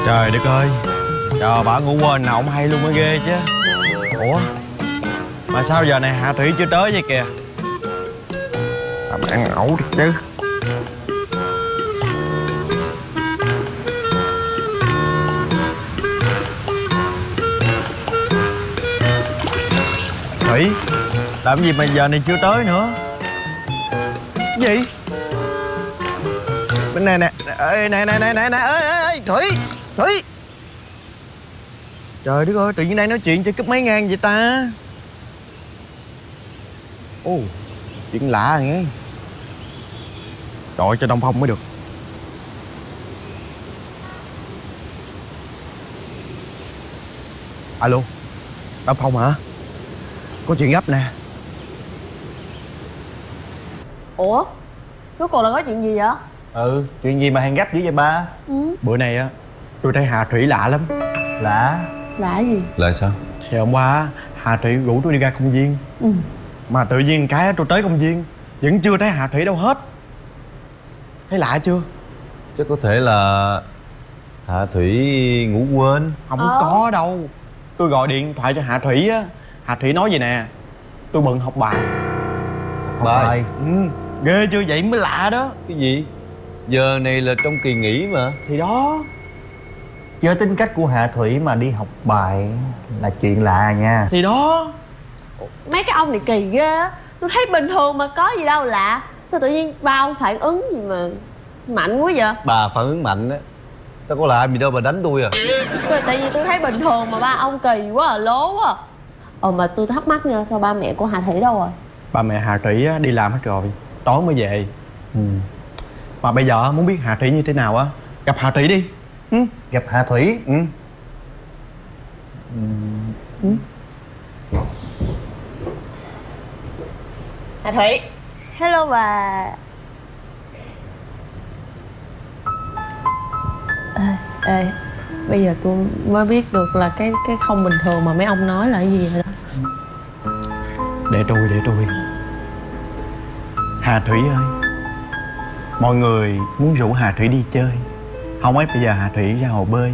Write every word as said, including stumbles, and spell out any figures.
Trời đất ơi, trời bà ngủ quên nào không hay luôn mới ghê chứ. Ủa mà sao giờ này Hạ Thủy chưa tới vậy kìa? Làm ăn ẩu được chứ. Thủy, làm gì mà giờ này chưa tới nữa? Gì? Bên này nè, ê, nè nè nè nè nè, ê ê ê, Thủy, Thủy. Trời đất ơi, tự nhiên đang nói chuyện cho cúp mấy ngàn vậy ta? Ồ, chuyện lạ rồi nghe. Gọi cho Đông Phong mới được. Alo, Đông Phong hả? Có chuyện gấp nè. Ủa? Rốt cuộc là có chuyện gì vậy? Ừ, chuyện gì mà hàng gấp dữ vậy ba? Ừ. Bữa nay á, tôi thấy Hà Thủy lạ lắm. Lạ? Lạ gì? Là sao? Thì hôm qua á, Hà Thủy rủ tôi đi ra công viên. Ừ. Mà tự nhiên cái tôi tới công viên vẫn chưa thấy Hà Thủy đâu hết. Thấy lạ chưa? Chắc có thể là Hạ Thủy ngủ quên. Không Ờ. có đâu. Tôi gọi điện thoại cho Hà Thủy á, Hà Thủy nói gì nè: tôi bận học bài. Học bài? Ừ, ghê chưa, vậy mới lạ đó. Cái gì? Giờ này là trong kỳ nghỉ mà. Thì đó. Với tính cách của Hạ Thủy mà đi học bài là chuyện lạ nha. Thì đó. Mấy cái ông này kỳ ghê á. Tôi thấy bình thường mà có gì đâu lạ. Sao tự nhiên ba ông phản ứng gì mà mạnh quá vậy? Bà phản ứng mạnh á. Tao có làm gì đâu bà đánh tôi à? Rồi tại vì tôi thấy bình thường mà ba ông kỳ quá à, lố quá à. Ờ mà tôi thắc mắc nha, sao ba mẹ của Hà Thủy đâu rồi? Ba mẹ Hà Thủy á, đi làm hết rồi, tối mới về. Ừ. Mà bây giờ muốn biết Hà Thủy như thế nào á, gặp Hà Thủy đi. Ừ. Gặp Hạ Thủy. Ừ. Ừ. Hà Thủy. Hello bà. Ê, ê, bây giờ tôi mới biết được là cái cái không bình thường mà mấy ông nói là cái gì rồi đó. Để tôi, để tôi. Hà Thủy ơi, mọi người muốn rủ Hà Thủy đi chơi. Không ấy bây giờ Hà Thủy ra hồ bơi